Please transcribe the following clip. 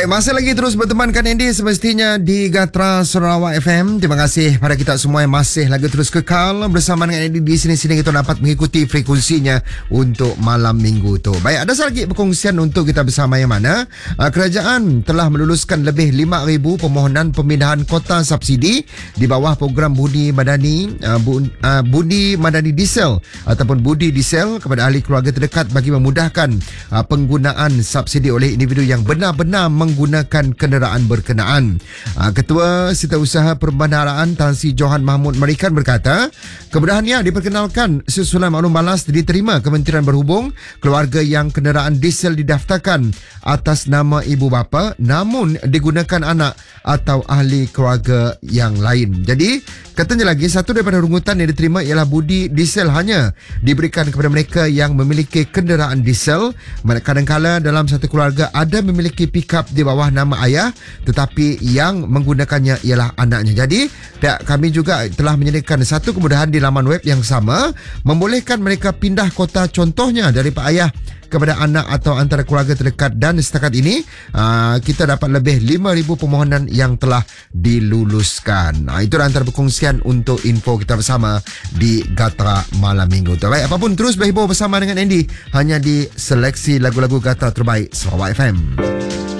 Baik, masih lagi terus bertemankan Andy semestinya di Gatra Sarawak FM. Terima kasih pada kita semua yang masih lagi terus kekal bersama dengan Andy di sini-sini. Kita dapat mengikuti frekuensinya untuk malam minggu tu. Baik, ada lagi perkongsian untuk kita bersama yang mana kerajaan telah meluluskan lebih 5,000 permohonan pemindahan kota subsidi di bawah program Budi Madani Budi Madani Diesel ataupun Budi Diesel kepada ahli keluarga terdekat bagi memudahkan penggunaan subsidi oleh individu yang benar-benar menggunakan kenderaan berkenaan. Ketua Setiausaha Perbendaharaan Tan Sri Johan Mahmud Marikan berkata, kemudahannya diperkenalkan sesuai maklum balas diterima Kementerian Berhubung keluarga yang kenderaan diesel didaftarkan atas nama ibu bapa namun digunakan anak atau ahli keluarga yang lain. Jadi, katanya lagi, satu daripada rungutan yang diterima ialah budi diesel hanya diberikan kepada mereka yang memiliki kenderaan diesel. Kadang-kadang dalam satu keluarga ada memiliki pick-up di bawah nama ayah tetapi yang menggunakannya ialah anaknya. Jadi, pihak kami juga telah menyediakan satu kemudahan di laman web yang sama membolehkan mereka pindah kota contohnya dari pak ayah kepada anak atau antara keluarga terdekat, dan setakat ini kita dapat lebih 5,000 permohonan yang telah diluluskan. Itu antara perkongsian untuk info kita bersama di Gatra malam minggu. Baik, apapun terus berhibur bersama dengan Andy hanya di seleksi lagu-lagu Gatra terbaik Sarawak FM.